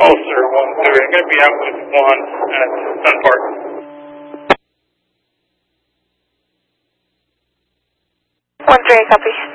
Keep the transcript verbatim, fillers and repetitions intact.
Oh, sir, one three. I'm going to be out with one at Sun Park. one three, copy.